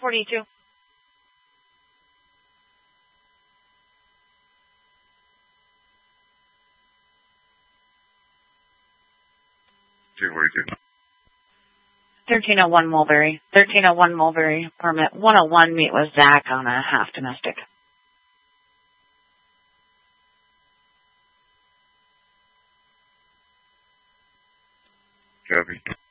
42. Two 42. 1301 Mulberry. 1301 Mulberry, permit 101, meet with Zach on a half domestic. Copy.